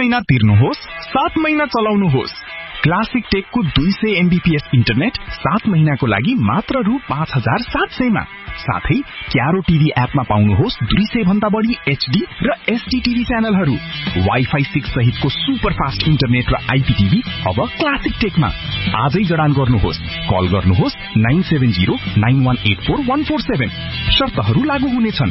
महिना तिर्नुहोस्, 7 महिना चलाउनुहोस्। क्लासिक टेकको 200 MBPS इन्टरनेट 7 महिनाको लागि मात्र रु 5700 मा। साथै क्यारो टिभी एपमा पाउनुहोस् 200 भन्दा बढी HD र SD टिभी च्यानलहरू। वाइफाई 6 सहितको सुपर फास्ट इन्टरनेट र IPTV अब क्लासिक टेकमा। आजै जडान गर्नुहोस्। कल गर्नुहोस् 9709184147। शर्तहरू लागू हुनेछन्।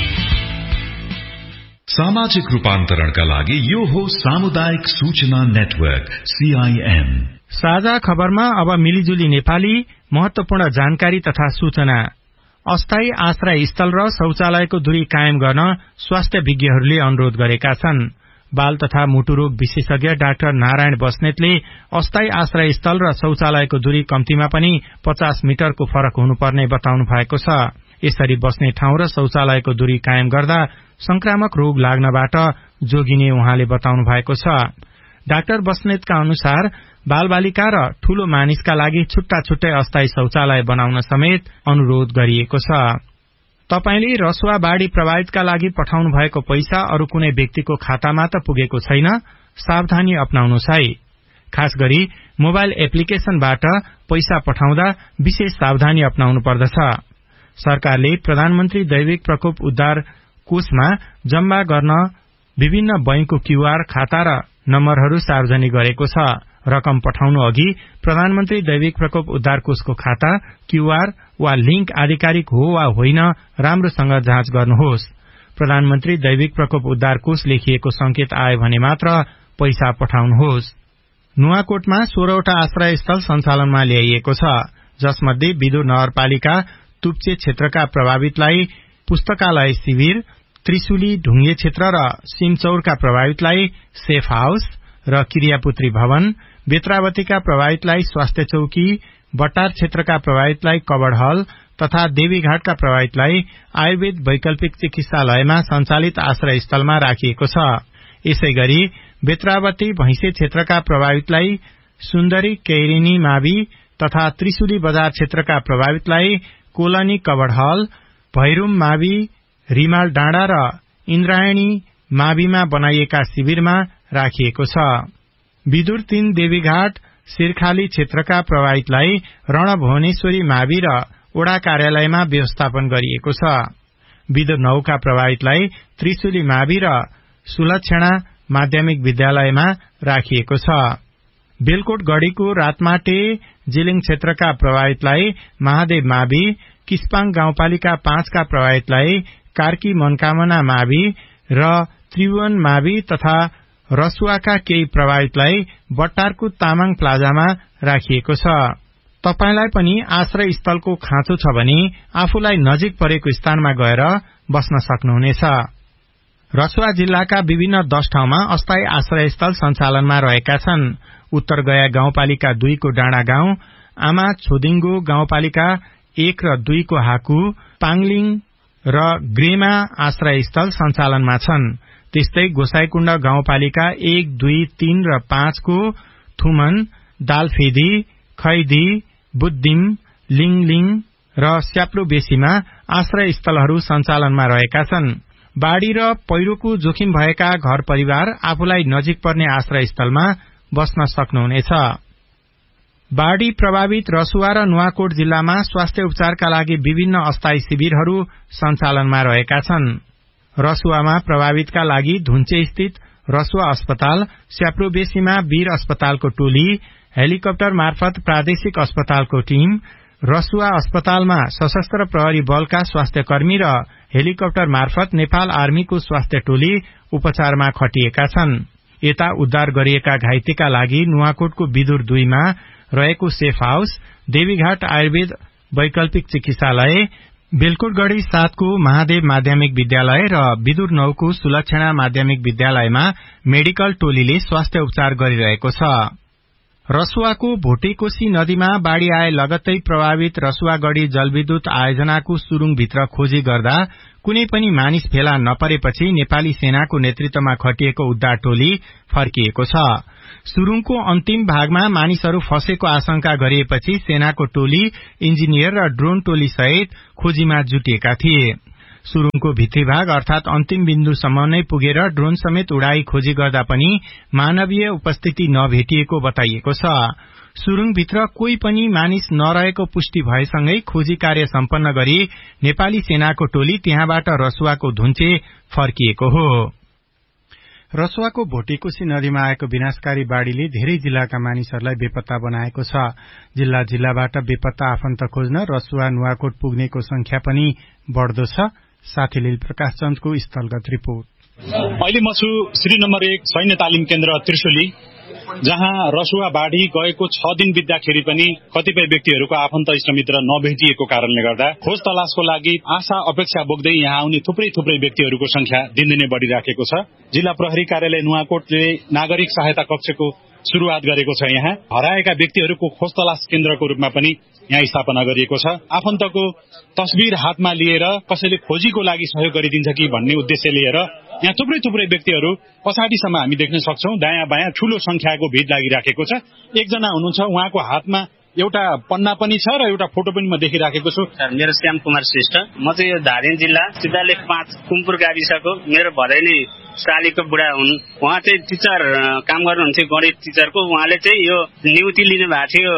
सामाजिक रूपान्तरणका लागि यो हो सामुदायिक सूचना नेटवर्क CIN। साझा खबरमा अब मिलिजुली नेपाली महत्वपूर्ण जानकारी तथा सूचना। अस्थायी आश्रय स्थल र शौचालयको दूरी कायम गर्न स्वास्थ्य विज्ञहरूले अनुरोध गरेका छन्। बाल तथा मुटुरोग विशेषज्ञ डाक्टर नारायण बस्नेतले अस्थायी आश्रय स्थल र शौचालयको दूरी कम्तीमा पनि 50 मिटरको फरक हुनुपर्ने बताउनु भएको छ। यसरी बस्ने ठाउँ र शौचालयको दूरी कायम गर्दा संक्रामक रोग लाग्नबाट जोगिने उहाँले बताउनु भएको छ। डाक्टर बस्नेतका अनुसार बालबालिका र ठूलो मानिसका लागि छुट्टा छुट्टै अस्थायी शौचालय बनाउन समेत अनुरोध गरिएको छ। तपाईले रसुवा बाढ़ी प्रभावितका लागि पठाउनु भएको पैसा अरू कुनै व्यक्तिको खातामा त पुगेको छैन, सावधानी अपनाउनुहोस् है। खास गरी मोबाइल एप्लिकेशनबाट पैसा पठाउँदा विशेष सावधानी अपनाउनु पर्दछ। सरकारले प्रधानमन्त्री दैविक प्रकोप उद्धार कोषमा जम्मा गर्न विभिन्न बैंकको QR खाता र नम्बरहरू सार्वजनिक गरेको छ। रकम पठाउनु अघि प्रधानमन्त्री दैविक प्रकोप उद्धार कोषको खाता, QR वा लिंक आधिकारिक हो वा होइन राम्रोसँग जाँच गर्नुहोस्। प्रधानमन्त्री दैविक प्रकोप उद्धार कोष लेखिएको संकेत आयो भने मात्र पैसा पठाउनुहोस्। नुवाकोटमा 16 वटा आश्रय स्थल सञ्चालनमा ल्याइएको छ, जसमध्ये विदुर नगरपालिका तुप्चे क्षेत्रका प्रभावितलाई पुस्तकालय शिविर, त्रिशुली ढुङ्गे क्षेत्र र सिमचौरका प्रभावितलाई सेफ हाउस र क्रियापुत्री भवन, बेत्रावतीका प्रभावितलाई स्वास्थ्य चौकी, बटार क्षेत्रका प्रभावितलाई कबड हल तथा देवीघाटका प्रभावितलाई आयुर्वेद वैकल्पिक चिकित्सालयमा सञ्चालित आश्रय स्थलमा राखिएको छ। यसैगरी बेत्रावती भैंसे क्षेत्रका प्रभावितलाई सुन्दरी कैरिनी मावि तथा त्रिशुली बजार क्षेत्रका प्रभावितलाई कोलनी कबड हल, भैरूम मावि, रिमाल डाँडा र इन्द्रायणी माविमा बनाइएका शिविरमा राखिएको छ। विदुर 3 देवीघाट सिरखाली क्षेत्रका प्रभावितलाई रणभुवनेश्वरी मावि र ओडा कार्यालयमा व्यवस्थापन गरिएको छ। विदुर 9 का प्रभावितलाई त्रिशुली मावि र सुलक्षणा माध्यमिक विद्यालयमा राखिएको छ। बेलकोट गढीको रातमाटे जिलिङ क्षेत्रका प्रभावितलाई महादेव मावि, किस्पाङ गाउँपालिका 5 का प्रभावितलाई कार्की मनकामना मावि र त्रिभुवन मावि तथा रसुवाका केही प्रभावितलाई बट्टारको तामाङ प्लाजामा राखिएको छ। तपाईलाई पनि आश्रय स्थलको खाँचो छ भने आफूलाई नजिक परेको स्थानमा गएर बस्न सक्नुहुनेछ। रसुवा जिल्लाका विभिन्न 10 ठाउँमा अस्थायी आश्रय स्थल सञ्चालनमा रहेका छन्। उत्तर गया गाउँपालिका 2 को डाँडा गाउँ, आमा छोदिङ्गो गाउँपालिका 1 र 2 को हाकु, पाङलिङ र ग्रेमा आश्रय स्थल सञ्चालनमा छन्। त्यस्तै गोसाईकुण्ड गाउँपालिका 1, 2, 3 र 5 को थुमन, दालफेदी, खैदी, बुद्दिम, लिङलिङ र स्याप्लो बेसीमा आश्रय स्थलहरू सञ्चालनमा रहेका छन्। बाढ़ी र पहिरोको जोखिम भएका घर परिवार आफूलाई नजिक पर्ने आश्रय स्थलमा बस्न सक्नुहुनेछ। बाढ़ी प्रभावित रसुवा र नुवाकोट जिल्लामा स्वास्थ्य उपचारका लागि विभिन्न अस्थायी शिविरहरू सञ्चालनमा रहेका छन्। रसुवामा प्रभावितका लागि धुन्चे स्थित रसुवा अस्पताल, स्याप्रो बेसीमा वीर अस्पतालको टोली, हेलिकप्टर मार्फत प्रादेशिक अस्पतालको टीम, रसुवा अस्पतालमा सशस्त्र प्रहरी बलका स्वास्थ्य कर्मी र हेलिकप्टर मार्फत नेपाल आर्मीको स्वास्थ्य टोली उपचारमा खटिएका छन्। यता उद्धार गरिएका घाइतेका लागि नुवाकोटको विदुर 2 मा रहेको सेफ हाउस, देवीघाट आयुर्वेद वैकल्पिक चिकित्सालय, बेलकोटगढ़ी 7 को महादेव माध्यमिक विद्यालय र विदुर 9 को सुलक्षणा माध्यमिक विद्यालयमा मेडिकल टोलीले स्वास्थ्य उपचार गरिरहेको छ। रसुवाको भोटेकोशी नदीमा बाढ़ी आए लगत्तै प्रभावित रसुवागढ़ी जलविद्युत आयोजनाको सुरुङभित्र खोजी गर्दा कुनै पनि मानिस फेला नपरेपछि नेपाली सेनाको नेतृत्वमा खटिएको उद्धार टोली फर्किएको छ। सुरुङको अन्तिम भागमा मानिसहरू फसेको आशंका गरिएपछि सेनाको टोली, इन्जिनियर र ड्रोन टोली सहित खोजीमा जुटिएका थिए। सुरुङको भित्री भाग अर्थात अन्तिम बिन्दुसम्म नै पुगेर ड्रोन समेत उडाई खोजी गर्दा पनि मानवीय उपस्थिति नभेटिएको बताइएको छ। सुरुङभित्र कोही पनि मानिस नरहेको पुष्टि भएसँगै खोजी कार्य सम्पन्न गरी नेपाली सेनाको टोली त्यहाँबाट रसुवाको धुन्चे फर्किएको हो। रसुवाको भोटेकोशी नदीमा आएको विनाशकारी बाढ़ीले धेरै जिल्लाका मानिसहरूलाई बेपत्ता बनाएको छ। जिल्ला जिल्लाबाट बेपत्ता आफन्त खोज्न रसुवा नुवाकोट पुग्नेको संख्या पनि बढ़दो छ। साथी लील प्रकाश चन्दको स्थलगत रिपोर्ट। अहिले म छु श्री नम्बर 1 सैन्य तालिम केन्द्र त्रिशुली, जहाँ रसुवा बाढ़ी गएको 6 दिन बित्दाखेरि पनि कतिपय व्यक्तिहरूको आफन्त इष्टमित्र नभेटिएको कारणले गर्दा खोज तलासको लागि आशा अपेक्षा बोक्दै यहाँ आउने थुप्रै व्यक्तिहरूको संख्या दिनदिनै बढ़िराखेको छ। जिल्ला प्रहरी कार्यालय नुवाकोटले नागरिक सहायता कक्षको शुरूआत गरेको छ। यहाँ हराएका व्यक्तिहरूको खोज तलास केन्द्रको रूपमा पनि यहाँ स्थापना गरिएको छ। आफन्तको तस्बिर हातमा लिएर कसैले खोजीको लागि सहयोग गरिदिन्छ कि भन्ने उद्देश्य लिएर यहाँ थुप्रै व्यक्तिहरू पछाडिसम्म हामी देख्न सक्छौं। दायाँ बायाँ ठूलो संख्याको भिड लागिराखेको छ। एकजना हुनुहुन्छ, उहाँको हातमा एउटा पन्ना पनि छ र एउटा फोटो पनि म देखिराखेको छु। मेरो श्याम कुमार श्रेष्ठ, म चाहिँ यो धादिङ जिल्ला सिद्धालेख 5 कुमपुर गाविसको मेरो भदैनी सालीको बुढा हुन्। उहाँ चाहिँ टिचर काम गर्नुहुन्थ्यो, गणित टिचरको। उहाँले चाहिँ यो नियुक्ति लिनु भएको थियो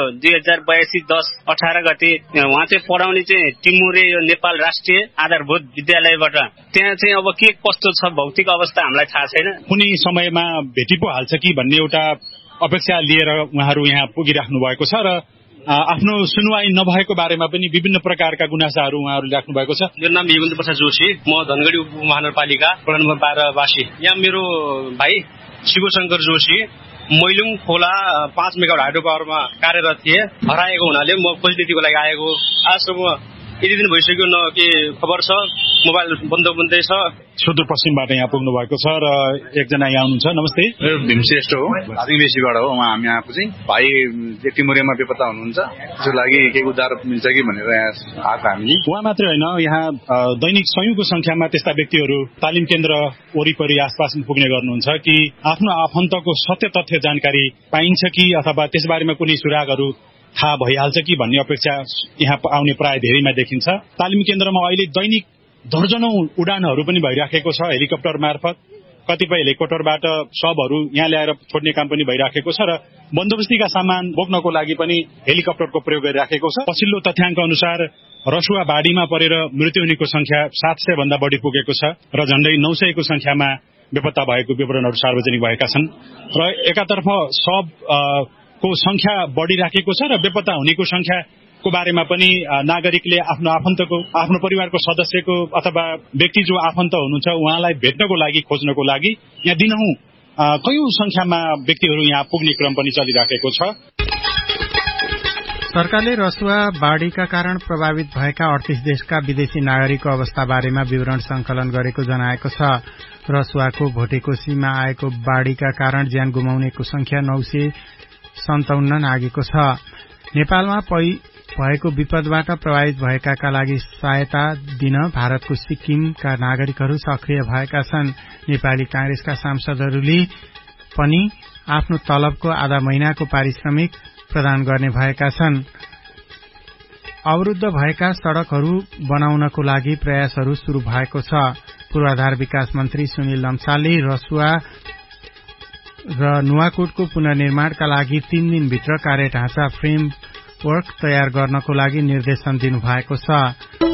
2082-10-18 गते। उहाँ चाहिँ पढाउने चाहिँ टिमुरे यो नेपाल राष्ट्रिय आधारभूत विद्यालयबाट। त्यहाँ चाहिँ अब के कस्तो छ भौतिक अवस्था हामीलाई थाहा छैन। कुनै समयमा भेटी पो हाल्छ कि भन्ने एउटा अपेक्षा लिएर उहाँहरू यहाँ पुगिराख्नु भएको छ र आफ्नो सुनवाई नभएको बारेमा पनि विभिन्न प्रकारका गुनासाहरू उहाँहरूले राख्नु भएको छ। मेरो नाम हेमन्त प्रसाद जोशी, म धनगढी उपमहानगरपालिका वडा नम्बर 12 वासी। यहाँ मेरो भाइ शिवशंकर जोशी मैलुङ खोला 5 मेगावाट हाइड्रो पावरमा कार्यरत थिए। हराएको हुनाले म खोजनीतिको लागि आएको। आजसम्म यति दिन भइसक्यो, न के खबर छ, मोबाइल बन्दै छ। सुदूरपश्चिमबाट यहाँ पुग्नु भएको छ र एकजना यहाँ हुनुहुन्छ। नमस्ते, मेरो भीमश्रेष्ठ हो, आदिवासीबाट हो। उहाँ हामी आएको चाहिँ भाइ टिमुरेमा बेपत्ता हुनुहुन्छ, त्यसको लागि केही उद्धार मिल्छ कि भनेर यहाँ आएको हामी। उहाँ मात्रै होइन, यहाँ दैनिक सयौंको संख्यामा त्यस्ता व्यक्तिहरू तालिम केन्द्र वरिपरि आसपास पुग्ने गर्नुहुन्छ कि आफ्नो आफन्तको सत्य तथ्य जानकारी पाइन्छ कि अथवा त्यसबारेमा कुनै सुरागहरू थाहा भइहाल्छ कि भन्ने अपेक्षा यहाँ आउने प्राय धेरैमा देखिन्छ। तालिम केन्द्रमा अहिले दैनिक दर्जनौं उडानहरू पनि भइराखेको छ हेलिकप्टर मार्फत। कतिपय हेलिकप्टरबाट शवहरू यहाँ ल्याएर छोड्ने काम पनि भइराखेको छ र बन्दोबस्तीका सामान बोक्नको लागि पनि हेलिकप्टरको प्रयोग गरिराखेको छ। पछिल्लो तथ्याङ्क अनुसार रसुवा बाढीमा परेर मृत्यु हुनेको संख्या 700 भन्दा बढी पुगेको छ र झण्डै 900 को संख्यामा बेपत्ता भएको विवरणहरू सार्वजनिक भएका छन्। र एकातर्फ शव को संख्या बढ़िराखेको छ र बेपत्ता हुनेको संख्याको बारेमा पनि नागरिकले आफ्नो आफन्तको, आफ्नो परिवारको सदस्यको अथवा व्यक्ति जो आफन्त हुनुहुन्छ उहाँलाई भेट्नको लागि, खोज्नको लागि यहाँ दिनहुँ कयौं संख्यामा व्यक्तिहरू यहाँ पुग्ने क्रम पनि चलिराखेको छ। सरकारले रसुवा बाढ़ीका कारण प्रभावित भएका 38 देशका विदेशी नागरिकको अवस्था बारेमा विवरण संकलन गरेको जनाएको छ। रसुवाको भोटेकोशीमा आएको बाढ़ीका कारण ज्यान गुमाउनेको संख्या 957 नागेको छ। नेपालमा भएको विपदबाट प्रभावित भएकाका लागि सहायता दिन भारतको सिक्किमका नागरिकहरू सक्रिय भएका छन्। नेपाली कांग्रेसका सांसदहरूले पनि आफ्नो तलबको आधा महिनाको पारिश्रमिक प्रदान गर्ने भएका छन्। अवरुद्ध भएका सड़कहरू बनाउनको लागि प्रयासहरू शुरू भएको छ। पूर्वाधार विकास मन्त्री सुनिल लम्सालले रसुवा र नुवाकोटको पुनर्निर्माणका लागि 3 दिनभित्र कार्य ढाँचा फ्रेमवर्क तयार गर्नको लागि निर्देशन दिनुभएको छ।